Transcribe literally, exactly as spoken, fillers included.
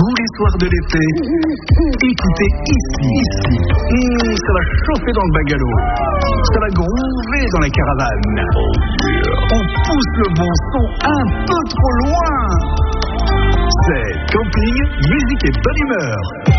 tous les soirs de l'été, écoutez ici, ici. Mmh, ça va chauffer dans le bungalow, ça va groover dans la caravane. On pousse le bon son un peu trop loin. C'est camping, musique et bonne humeur.